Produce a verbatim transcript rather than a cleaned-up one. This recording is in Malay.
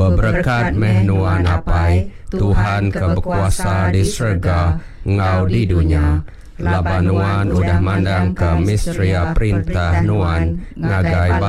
Beberkat meh nuan apai, Tuhan keberkuasa di surga, ngau di dunia. Laban nuan udah mandang ke misteri perintah nuan, ngagai